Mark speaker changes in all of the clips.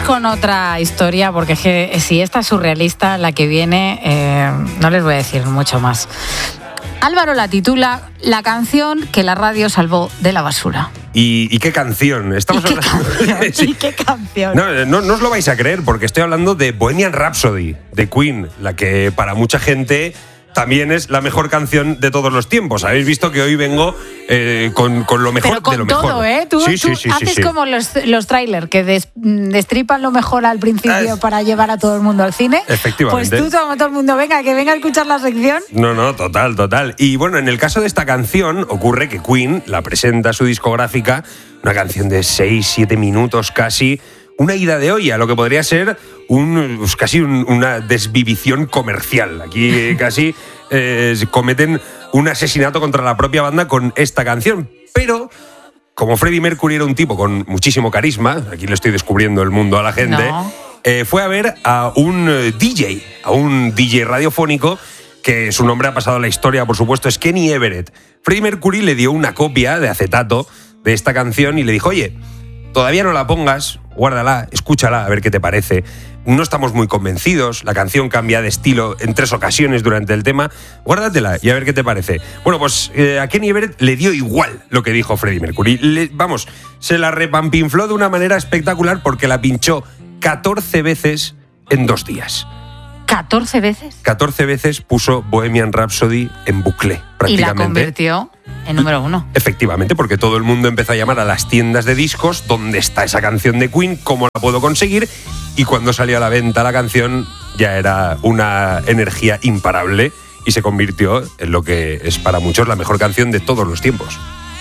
Speaker 1: con otra historia, porque es que si esta es surrealista, la que viene, no les voy a decir mucho más. Álvaro la titula La canción que la radio salvó de la basura.
Speaker 2: ¿Y qué canción? Estamos hablando.
Speaker 1: ¿Y qué canción?
Speaker 2: No os lo vais a creer, porque estoy hablando de Bohemian Rhapsody, de Queen, la que para mucha gente también es la mejor canción de todos los tiempos. Habéis visto que hoy vengo con lo mejor de lo mejor.
Speaker 1: Pero con todo, ¿eh? Tú haces como los trailers, que destripan lo mejor al principio para llevar a todo el mundo al cine.
Speaker 2: Efectivamente.
Speaker 1: Pues tú, todo el mundo, que venga a escuchar la sección.
Speaker 2: No, total. Y bueno, en el caso de esta canción, ocurre que Queen la presenta a su discográfica, una canción de 6-7 minutos casi, una ida de olla, lo que podría ser casi una desvivición comercial. Aquí casi cometen un asesinato contra la propia banda con esta canción. Pero, como Freddie Mercury era un tipo con muchísimo carisma, aquí le estoy descubriendo el mundo a la gente, fue a ver a un DJ radiofónico, que su nombre ha pasado a la historia, por supuesto, es Kenny Everett. Freddie Mercury le dio una copia de acetato de esta canción y le dijo: oye, todavía no la pongas, guárdala, escúchala, a ver qué te parece. No estamos muy convencidos, la canción cambia de estilo en 3 ocasiones durante el tema, guárdatela y a ver qué te parece. Bueno, pues a Kenny Everett le dio igual lo que dijo Freddie Mercury. Se la repampinfló de una manera espectacular porque la pinchó 14 veces en 2 días.
Speaker 1: ¿14 veces?
Speaker 2: 14 veces puso Bohemian Rhapsody en bucle, prácticamente.
Speaker 1: Y la convirtió en número 1.
Speaker 2: Efectivamente, porque todo el mundo empezó a llamar a las tiendas de discos: ¿dónde está esa canción de Queen? ¿Cómo la puedo conseguir? Y cuando salió a la venta la canción, ya era una energía imparable y se convirtió en lo que es para muchos la mejor canción de todos los tiempos.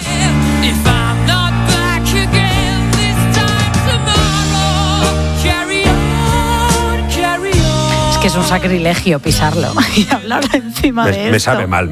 Speaker 1: Es un sacrilegio pisarlo y hablar encima de esto.
Speaker 2: Me sabe mal.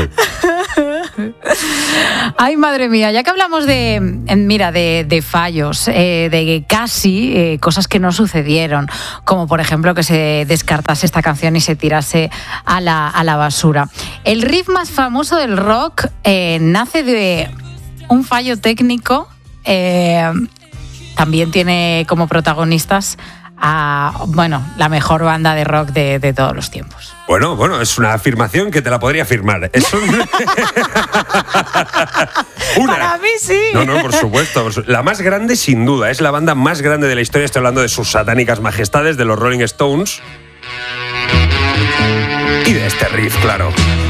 Speaker 1: Ay, madre mía, ya que hablamos de fallos, de casi cosas que no sucedieron, como por ejemplo que se descartase esta canción y se tirase a la basura. El riff más famoso del rock nace de un fallo técnico. También tiene como protagonistas la mejor banda de rock de todos los tiempos.
Speaker 2: Bueno, es una afirmación que te la podría firmar.
Speaker 1: Para mí sí.
Speaker 2: No, por supuesto. La más grande, sin duda. Es la banda más grande de la historia. Estoy hablando de sus satánicas majestades, de los Rolling Stones. Y de este riff, claro.